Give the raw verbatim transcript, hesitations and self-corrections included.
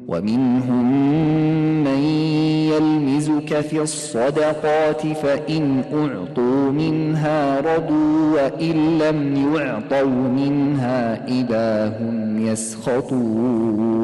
ومنهم من يلمزك في الصدقات فإن أعطوا منها رضوا وإن لم يعطوا منها إذا هم يسخطون